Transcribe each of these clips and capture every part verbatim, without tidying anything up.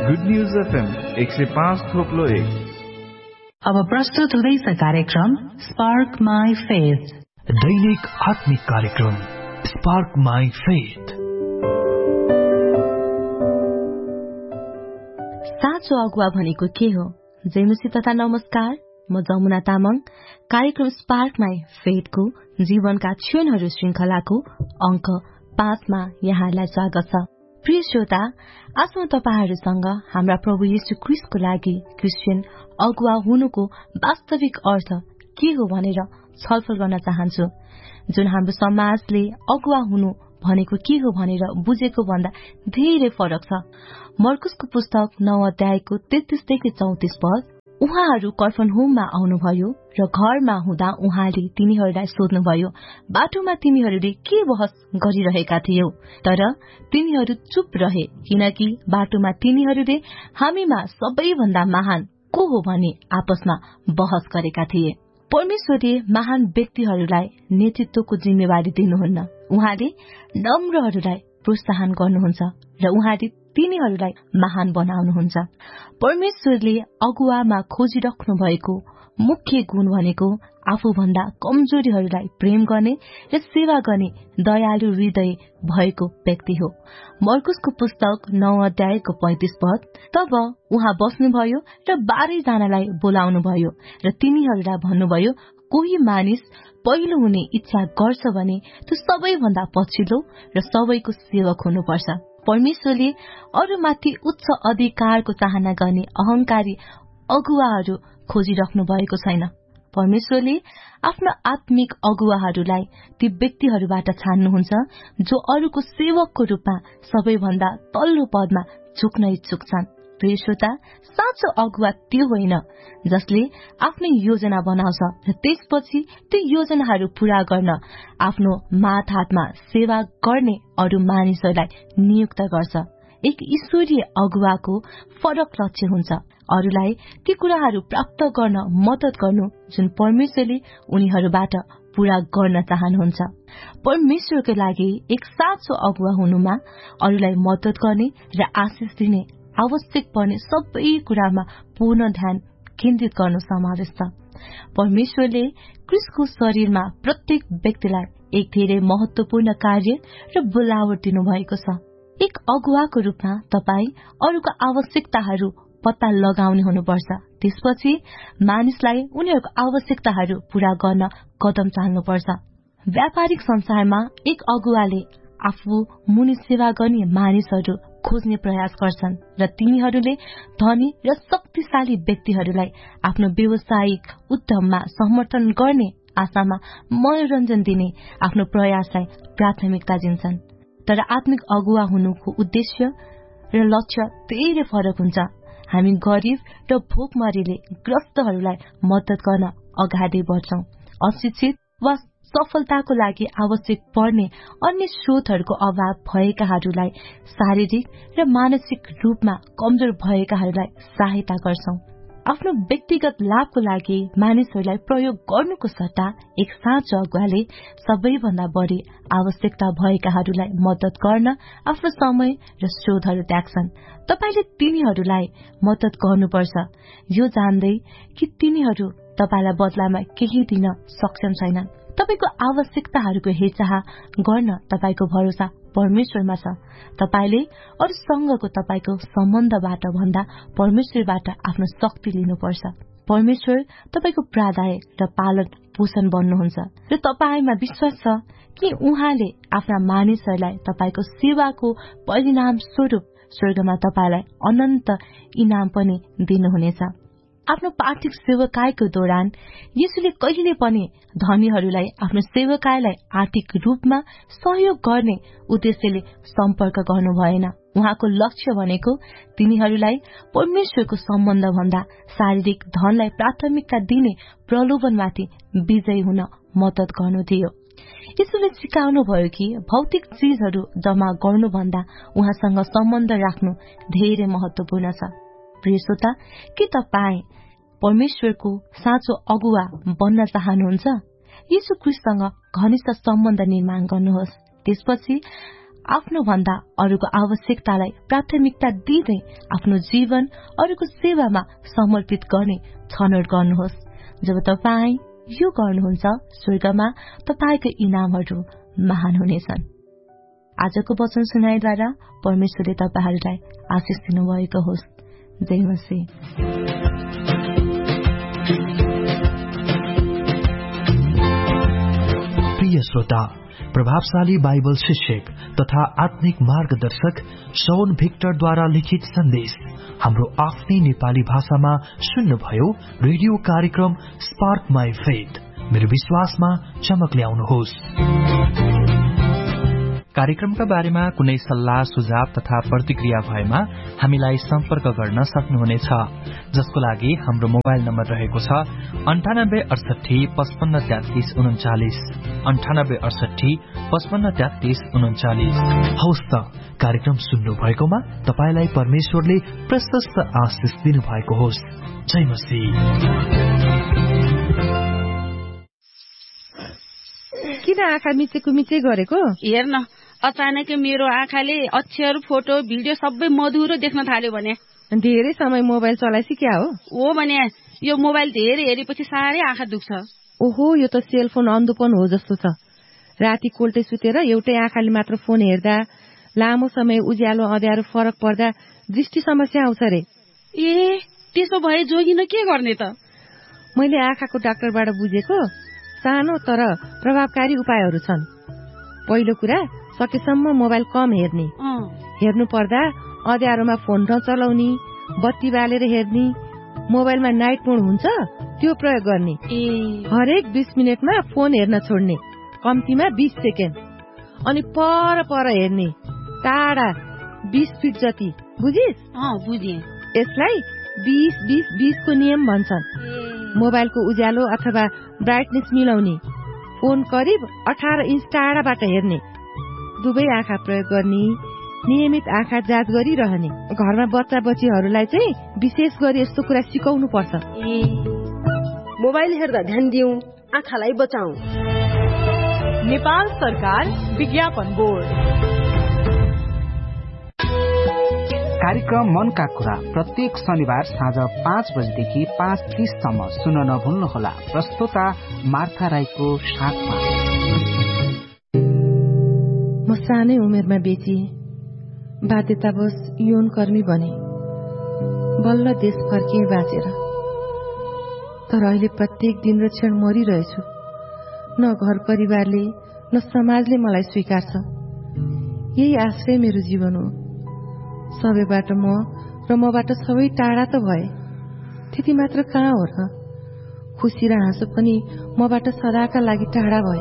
Good news FM एक सय पाँच थोप्लो एक। अब प्रस्तुत हुँदैछ कार्यक्रम स्पार्क माई फेथ, दैनिक आत्मिक कार्यक्रम स्पार्क माई फेथ। साँचो अगुवा भनेको के हो? जयमसी तथा नमस्कार, म जमुना तामाङ। कार्यक्रम स्पार्क माई फेथको जीवनका क्षणहरू श्रृंखलाको अंक पाँचमा यहाँलाई स्वागत छ। प्रिय श्रोता, आज म तपाईहरूसँग हाम्रा प्रभु येशू ख्रीष्टको लागि क्रिस्चियन अगुवा हुनुको वास्तविक अर्थ के हो भनेर छलफल गर्न चाहन्छु। जुन हाम्रो समाजले अगुवा हुनु भनेको के हो भनेर बुझेको भन्दा धेरै फरक छ। मर्कुसको पुस्तक नौ अध्यायको तेत्तीसदेखि चौतिस पद, उहाँहरू कफरनहुममा आउनुभयो र घरमा हुँदा उहाँले तिनीहरूलाई सोध्नुभयो, बाटोमा तिमीहरूले के बहस गरिरहेका थियौ? तर तिनीहरू चुप रहे, किनकि बाटोमा तिनीहरूले हामीमा सबैभन्दा महान को हो भनी आपसमा बहस गरेका थिए। परमेश्वरले महान व्यक्तिहरूलाई नेतृत्वको जिम्मेवारी दिनुहुन्न। उहाँले नम्रहरूलाई प्रोत्साहन गर्नुहुन्छ र उहाँले तिनीहरूलाई महान बनाउनुहुन्छ। परमेश्वरले अगुवामा खोजिराख्नु भएको मुख्य गुण भनेको आफूभन्दा कमजोरीहरूलाई प्रेम गर्ने र सेवा गर्ने दयालु हृदय भएको व्यक्ति हो। मर्कुसको पुस्तक नौ अध्यायको पैंतिस पद, तब उहाँ बस्नुभयो र बाह्रै जनालाई बोलाउनुभयो र तिनीहरूलाई भन्नुभयो, कोही मानिस पहिलो हुने इच्छा गर्छ भने त्यो सबैभन्दा पछिल्लो र सबैको सेवक हुनुपर्छ। परमेश्वरले अरूमाथि उच्च अधिकारको चाहना गर्ने अहंकारी अगुवाहरू खोजिराख्नु भएको छैन। परमेश्वरले आफ्नो आत्मिक अगुवाहरूलाई ती व्यक्तिहरूबाट छान्नुहुन्छ जो अरूको सेवकको रूपमा सबैभन्दा तल्लो पदमा झुक्न इच्छुक छन्। प्रिय श्रोता, साँचो अगुवा त्यो होइन जसले आफ्नै योजना बनाउँछ र त्यसपछि त्यो योजनाहरू पूरा गर्न आफ्नो माथ हातमा सेवा गर्ने अरू मानिसहरूलाई नियुक्त गर्छ। एक ईश्वरीय अगुवाको फरक लक्ष्य हुन्छ, अरूलाई ती कुराहरू प्राप्त गर्न मद्दत गर्नु जुन परमेश्वरले उनीहरूबाट पूरा गर्न चाहनुहुन्छ। परमेश्वरको लागि एक साँचो अगुवा हुनुमा अरूलाई मद्दत गर्ने र आशिष दिने आवश्यक पर्ने सबै कुरामा पूर्ण ध्यान केन्द्रित गर्नु समावेश छ। परमेश्वरले क्रिस्टको शरीरमा प्रत्येक व्यक्तिलाई एक धेरै महत्वपूर्ण कार्य र बोलावट दिनुभएको छ। एक अगुवाको रूपमा तपाईँ अरूको आवश्यकताहरू पत्ता लगाउने हुनुपर्छ, त्यसपछि मानिसलाई उनीहरूको आवश्यकताहरू पूरा गर्न कदम चाल्नुपर्छ। व्यापारिक संसारमा एक अगुवाले आफू मुनि सेवा गर्ने मानिसहरू खोज्ने प्रयास गर्छन् र तिनीहरूले धनी र शक्तिशाली व्यक्तिहरूलाई आफ्नो व्यावसायिक उद्यममा समर्थन गर्ने आशामा मनोरञ्जन दिने आफ्नो प्रयासलाई प्राथमिकता दिन्छन्। तर आत्मिक अगुवा हुनुको उद्देश्य र लक्ष्य धेरै फरक हुन्छ। हामी गरीब र भोकमरीले ग्रस्तहरूलाई मद्दत गर्न अगाडि बढ्छौं। अशिक्षित वा सफलताको लागि आवश्यक पर्ने अन्य स्रोतहरूको अभाव भएकाहरूलाई, शारीरिक र मानसिक रूपमा कमजोर भएकाहरूलाई सहायता गर्छौं। आफ्नो व्यक्तिगत लाभको लागि मानिसहरूलाई प्रयोग गर्नुको सट्टा एक साँचो अगुवाले सबैभन्दा बढी आवश्यकता भएकाहरूलाई मद्दत गर्न आफ्नो समय र स्रोतहरू त्याग्छन्। तपाईले तिनीहरूलाई मद्दत गर्नुपर्छ, यो जान्दै कि तिनीहरू तपाईलाई बदलामा केही दिन सक्षम छैनन्। तपाईको आवश्यकताहरूको हेरचाह गर्न तपाईको भरोसा परमेश्वरमा छ। तपाईले अरूसँगको तपाईको सम्बन्धबाट भन्दा परमेश्वरबाट आफ्नो शक्ति लिनुपर्छ। परमेश्वर तपाईको प्राध्याय र पालन पोषण बन्नुहुन्छ र तपाईमा विश्वास छ कि उहाँले आफ्ना मानिसहरूलाई तपाईको सेवाको परिणाम स्वरूप स्वर्गमा तपाईलाई अनन्त इनाम पनि दिनुहुनेछ। आफ्नो पार्थिव सेवकाईको दौरान येशूले कहिले पनि धनीहरूलाई आफ्नो सेवकाईलाई आर्थिक रूपमा सहयोग गर्ने उद्देश्यले सम्पर्क गर्नु भएन। उहाँको लक्ष्य भनेको तिनीहरूलाई परमेश्वरको सम्बन्ध भन्दा शारीरिक धनलाई प्राथमिकता दिने प्रलोभनमाथि विजयी हुन मद्दत गर्नु थियो। येशूले सिकाउनु भयो कि भौतिक चीजहरू जम्मा गर्नुभन्दा उहाँसँग सम्बन्ध राख्नु धेरै महत्वपूर्ण छ। प्रिय श्रोता, के तपाईँ परमेश्वरको साँचो अगुवा बन्न चाहनुहुन्छ? येशू ख्रीष्टसँग घनिष्ठ सम्बन्ध निर्माण गर्नुहोस्। त्यसपछि आफ्नो भन्दा अरूको आवश्यकतालाई प्राथमिकता दिँदै आफ्नो जीवन अरूको सेवामा समर्पित गर्ने छनौट गर्नुहोस्। जब तपाई यो गर्नुहुन्छ, स्वर्गमा तपाईको इनामहरू महान हुनेछन्। आजको वचन सुनाइद्वारा परमेश्वरले तपाईहरूलाई आशिष दिनुभएको होस्। जय मसीह। प्रिय श्रोता, प्रभावशाली बाइबल शिक्षक तथा आत्मिक मार्गदर्शक शौन भिक्टरद्वारा लिखित सन्देश हाम्रो आफ्नै नेपाली भाषामा सुन्नुभयो। रेडियो कार्यक्रम स्पार्क माई फेथ, मेरो विश्वासमा चमक ल्याउनुहोस्। कार्यक्रमका बारेमा कुनै सल्लाह सुझाव तथा प्रतिक्रिया भएमा हामीलाई सम्पर्क गर्न सक्नुहुनेछ, जसको लागि हाम्रो मोबाइल नम्बर रहेको छ अन्ठानब्बे अडसठी पचपन्न तेत्तीस उन्चालिस अन्ठानब्बे अडसठी पचपन्न तेत्तीस उन्चालिस। हौस् त, कार्यक्रम सुन्नु भएकोमा तपाईलाई परमेश्वरले प्रशस्त आशिष दिनुभएको होस्। जय मसीह। किन आँखा मिचेको मिचे गरेको? हेर्न, अचानक मेरो आँखाले अक्षर, फोटो, भिडियो सबै मधुरो देख्न थाल्यो भने। धेरै समय मोबाइल चलाइसी क्या हो? हो भने यो मोबाइल धेरै हेरेपछि साह्रै आँखा दुख्छ। ओहो, यो त सेलफोन अन्धोपन हो जस्तो छ। राति कोल्टे सुतेर एउटै आँखाले मात्र फोन हेर्दा, लामो समय उज्यालो अँध्यारो फरक पर्दा दृष्टि समस्या आउँछ रे। ए, त्यसो भए जोगिन के गर्ने त? मैले आँखाको डाक्टरबाट बुझेको सानो तर प्रभावकारी उपायहरू छन्। पहिलो कुरा, सकेसम्म मोबाइल कम हेर्ने। हेर्नु पर्दा अँध्यारोमा फोन नचलाउने, बत्ती बालेर हेर्ने, मोबाइलमा नाइट मोड हुन्छ त्यो प्रयोग गर्ने। हरेक बीस मिनटमा फोन हेर्न छोड्ने, कम्तीमा बीस सेकेन्ड। अनि पर पर हेर्ने, टाढा बीस फिट जति। बुझिस्? बुझे। यसलाई बीस बीस बीस को नियम भन्छन्। मोबाइलको उज्यालो अथवा ब्राइटनेस मिलाउने, फोन करिब अठार इंच टाढाबाट हेर्ने, दुवै आँखा प्रयोग गर्ने, नियमित आँखा जाँच गरिरहने। घरमा बच्चा बच्चीहरूलाई चाहिँ विशेष गरी यस्तो कुरा सिकाउनु पर्छ। मोबाइल हेर्दा ध्यान दिउँ, आँखालाई बचाऊ। नेपाल सरकार विज्ञापन बोर्ड। कार्यक्रम मनका कुरा प्रत्येक शनिबार साँझ पाँच बजेदेखि पाँच तीससम्म सुन्न नभुल्नुहोला। प्रस्तुता मार्था राईको साथमा। म सानै उमेरमा बेचिए, बाध्यतावश यौन कर्मी बने, बल्ल देश फर्किए बाँचेर। तर अहिले प्रत्येक दिन र क्षण मरिरहेछु। न घर परिवारले न समाजले मलाई स्वीकार्छ। यही आश्रय मेरो जीवन हो। सबैबाट म र मबाट सबै टाढा त भए, त्यति मात्र कहाँ हो र? खुसी र हाँसो पनि मबाट सदाका लागि टाढा भए।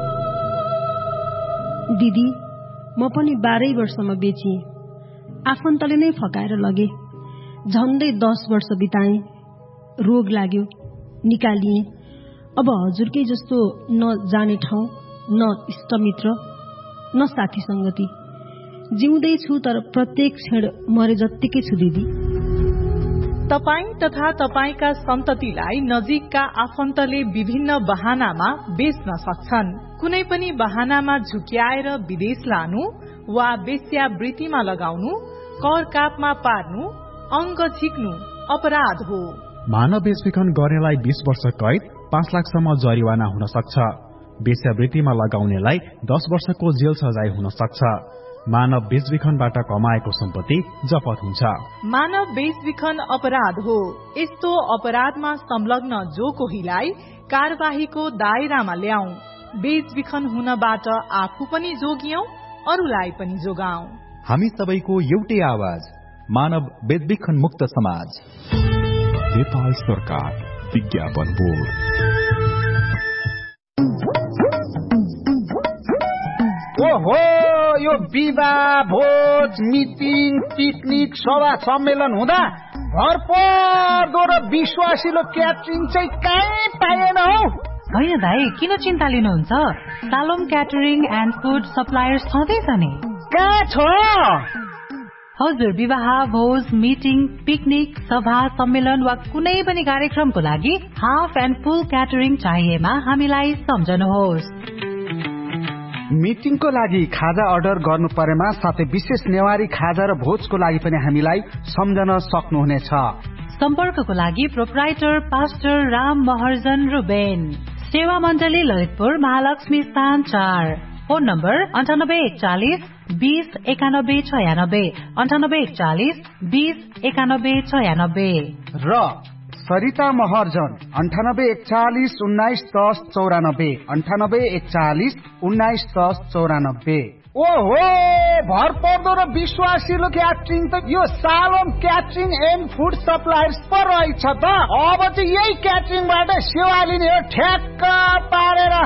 दिदी, म पनि बाह्रै वर्षमा बेचिए, आफन्तले नै फकाएर लगे। झन्डै दस वर्ष बिताएँ, रोग लाग्यो, निकालिए। अब हजुरकै जस्तो न जाने ठाउँ, न इष्टमित्र, न साथी संगति। जिउँदै छु तर प्रत्येक क्षण मरे जत्तिकै छु दिदी। तपाईं तथा तपाईंका सन्ततिलाई नजिकका आफन्तले विभिन्न बहानामा बेच्न सक्छन्। कुनै पनि बहानामा झुक्याएर विदेश लानु वा वेश्यावृत्तिमा लगाउनु, कर कापमा पार्नु, अंग झिक्नु अपराध हो। मानव बेचबिखन गर्नेलाई बीस वर्ष कैद, पाँच लाखसम्म जरिवाना हुन सक्छ। वेश्यावृत्तिमा लगाउनेलाई दस वर्षको जेल सजाय हुन सक्छ। मानव बेचबिखनबाट कमाएको सम्पत्ति जफत हुन्छ। मानव बेचबिखन अपराध हो। यस्तो अपराधमा संलग्न जो कोहीलाई कार्यवाहीको दायरामा ल्याऊ। बेचबिखन हुनबाट आफू पनि जोगियौं, अरूलाई पनि जोगाऊ। हामी सबैको एउटै आवाज, मानव बेचबिखन मुक्त समाज। नेपाल सरकार विज्ञापन बोर्ड। ओहो, यो विवाह, भोज, मिटिङ, पिकनिक, सभा सम्मेलन हुँदा घर पर्दो र विश्वासिलो क्याटरिङ चाहिँ कहीँ पाएन हौ। होइन दाई, किन चिन्ता लिनुहुन्छ? सालोम क्याटरिङ एन्ड फुड सप्लायर छँदैछ नि। कहाँ छ? हजुर, विवाह, भोज, मिटिङ, पिकनिक, सभा सम्मेलन वा कुनै पनि कार्यक्रमको लागि हाफ एन्ड फुल क्याटरिङ चाहिएमा हामीलाई सम्झनुहोस्। मिटिङको लागि खाजा अर्डर गर्नु परेमा साथै विशेष नेवारी खाजा र भोजको लागि पनि हामीलाई सम्झन सक्नुहुनेछ। सम्पर्कको लागि प्रोप्राइटर पास्टर राम महर्जन रुबेन, सेवा मण्डली ललितपुर महालक्ष्मी स्थान चार, फोन नम्बर अन्ठानब्बे एकचालिस बीस एकानब्बे छयानब्बे अन्ठानब्बे एकचालिस बीस एकानब्बे छयानब्बे र सरिता महर्जन अन्ठानब्बे एकचालिस उन्नाइस दस चौरानब्बे अन्ठानब्बे एकचालिस उन्नाइस दस चौरानब्बे। ओहो, भर पर्दो र विश्वासिलो क्याटरिङ त यो salon catering and food suppliers पो रहेछ त। अब चाहिँ यही क्याटरिङबाट सेवा लिने हो ठ्याक्क पारेर।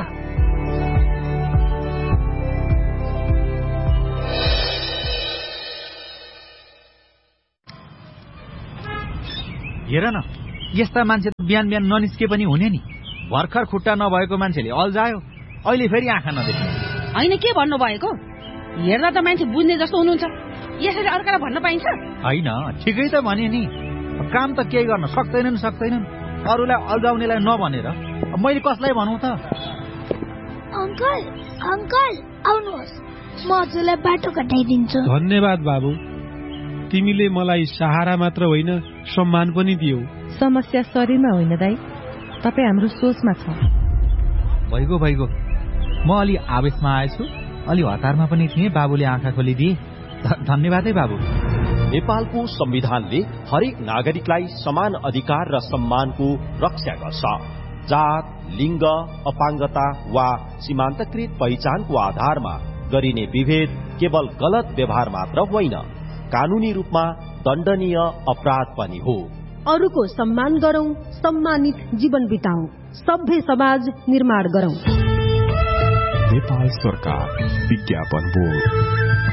हेर न, यस्ता मान्छे त बिहान बिहान ननिस्के पनि हुने नि। भर्खर खुट्टा नभएको मान्छेले अल्झायो, अहिले फेरि आँखा नदेख्ने। होइन, के भन्नु भएको? हेर्दा त मान्छे बुझ्ने जस्तो हुनुहुन्छ, यसरी अर्कालाई भन्न पाइन्छ? होइन, ठिकै त भने नि। काम त केही गर्न सक्दैनन् सक्दैनन् अरूलाई अल्झाउनेलाई नभनेर मैले कसलाई भनौँ त? अंकल अंकल आउनुहोस्, म हजुरलाई बाटो कटाइदिन्छु। धन्यवाद बाबु, तिमीले मलाई सहारा मात्र होइन सम्मान पनि दियौ। समस्या शरीरमा होइन दाइ, तपाईँ हाम्रो सोचमा छ। भइगयो भइगयो, म अलि आवेशमा आएछु, अलि हतारमा पनि थिएँ। बाबुले आँखा खोलिदिए, धन्यवाद है बाबु। नेपालको संविधानले हरेक नागरिकलाई समान अधिकार र सम्मानको रक्षा गर्छ। जात, लिङ्ग, अपाङ्गता वा सीमान्तकृत पहिचानको आधारमा गरिने विभेद केवल गलत व्यवहार मात्र होइन, कानूनी रूपमा दण्डनीय अपराध पनि हो। अरूको सम्मान गरौं, सम्मानित जीवन बिताऊ, सभ्य समाज निर्माण गरौं। नेपाल सरकार विज्ञापन बोर्ड।